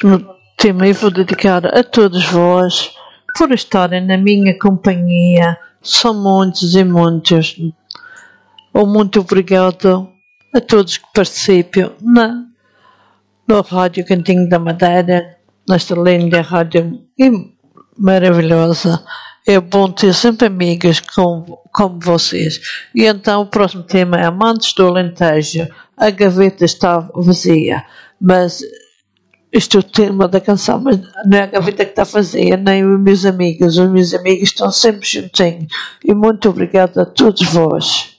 no tema eu vou dedicar a todos vós por estarem na minha companhia. São muitos e muitos. Muito obrigado a todos que participam na Rádio Cantinho da Madeira, nesta linda rádio maravilhosa. É bom ter sempre amigas como vocês. E então o próximo tema é Amantes do Alentejo. A gaveta está vazia, mas isto é o tema da canção, mas não é a gaveta que está vazia, nem os meus amigos. Os meus amigos estão sempre juntinhos. E muito obrigado a todos vós.